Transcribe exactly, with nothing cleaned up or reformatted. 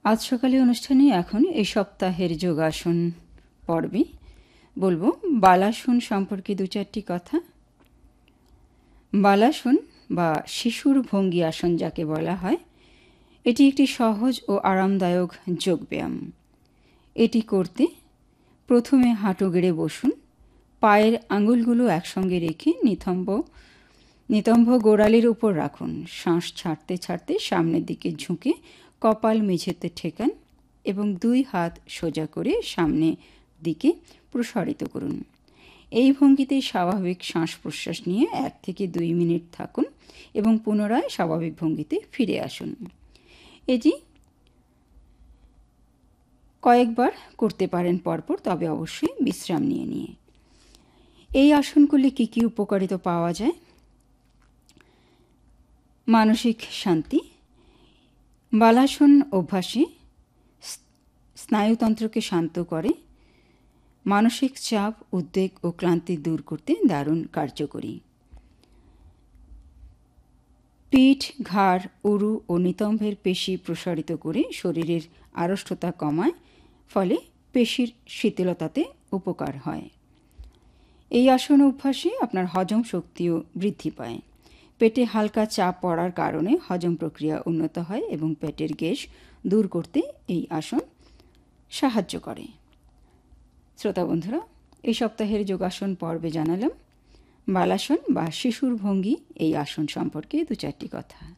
আজ সকালে অনুষ্ঠানে এখন এই সপ্তাহের যোগাসন পর্বে বলবো বালাসন সম্পর্কে দু চারটি কথা। বালাসন বা শিশুর ভঙ্গি আসন যাকে বলা হয়, এটি একটি সহজ ও আরামদায়ক যোগব্যায়াম। এটি করতে প্রথমে হাঁটু গেড়ে বসুন, পায়ের আঙুলগুলো একসঙ্গে রেখে নিতম্ব নিতম্ব গোড়ালির উপর রাখুন। শ্বাস ছাড়তে ছাড়তে সামনের দিকে ঝুঁকে কপাল মেঝেতে ঠেকান এবং দুই হাত সোজা করে সামনের দিকে প্রসারিত করুন। এই ভঙ্গিতে স্বাভাবিক শ্বাস প্রশ্বাস নিয়ে এক থেকে দুই মিনিট থাকুন এবং পুনরায় স্বাভাবিক ভঙ্গিতে ফিরে আসুন। এটি কয়েকবার করতে পারেন পরপর, তবে অবশ্যই বিশ্রাম নিয়ে নিয়ে। এই আসন করলে কী কী উপকারিতা পাওয়া যায়? মানসিক শান্তি। বালাসন অভ্যাসে স্নায়ুতন্ত্রকে শান্ত করে, মানসিক চাপ, উদ্বেগ ও ক্লান্তি দূর করতে দারুণ কার্যকরী। পিঠ, ঘাড়, উরু ও নিতম্বের পেশি প্রসারিত করে শরীরের আড়ষ্টতা কমায়, ফলে পেশির শিথিলতাতে উপকার হয়। এই আসন অভ্যাসে আপনার হজম শক্তিও বৃদ্ধি পায়। পেটে হালকা চাপ পড়ার কারণে হজম প্রক্রিয়া উন্নত হয় এবং পেটের গ্যাস দূর করতে এই আসন সাহায্য করে। শ্রোতা বন্ধুরা, এই সপ্তাহের যোগাসন পর্বে জানালাম বালাসন বা শিশুর ভঙ্গি এই আসন সম্পর্কে দু চারটি কথা।